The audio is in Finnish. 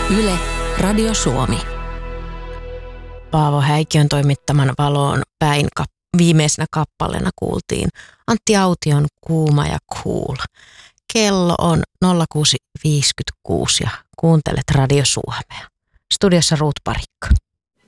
Yle, Radio Suomi. Paavo Häikiön toimittaman Valoon päin viimeisenä kappaleena kuultiin Antti Aution Kuuma ja Cool. Kello on 06.56 ja kuuntelet Radio Suomea. Studiossa Ruut Parikka.